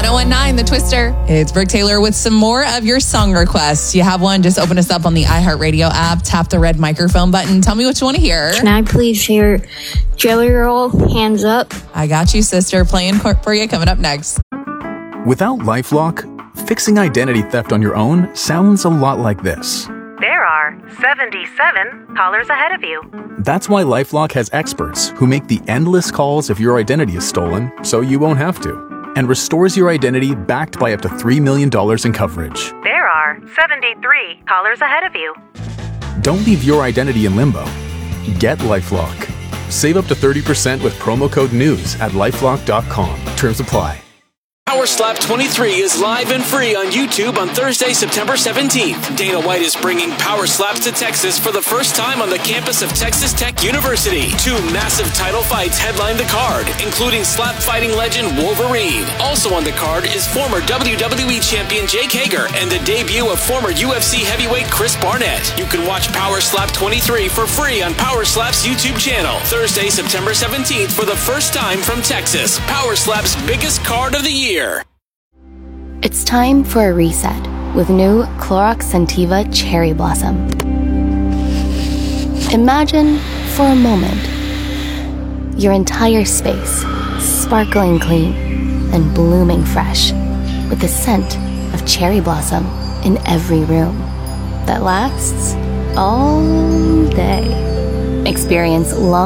1019 The Twister. It's Brooke Taylor with some more of your song requests. You have one, just open us up on the iHeartRadio app, tap the red microphone button. Tell me what you want to hear. Can I please hear Jelly Roll, Hands Up? I got you, sister. Playing for you coming up next. Without LifeLock, fixing identity theft on your own sounds a lot like this. There are 77 callers ahead of you. That's why LifeLock has experts who make the endless calls if your identity is stolen, so you won't have to, and restores your identity backed by up to $3 million in coverage. There are 73 callers ahead of you. Don't leave your identity in limbo. Get LifeLock. Save up to 30% with promo code NEWS at LifeLock.com. Terms apply. Power Slap 23 is live and free on YouTube on Thursday, September 17th. Dana White is bringing Power Slaps to Texas for the first time on the campus of Texas Tech University. 2 massive title fights headline the card, including slap fighting legend Wolverine. Also on the card is former WWE champion Jake Hager and the debut of former UFC heavyweight Chris Barnett. You can watch Power Slap 23 for free on Power Slap's YouTube channel. Thursday, September 17th for the first time from Texas. Power Slap's biggest card of the year. It's time for a reset with new Clorox Scentiva Cherry Blossom. Imagine, for a moment, your entire space sparkling clean and blooming fresh with the scent of cherry blossom in every room that lasts all day. Experience long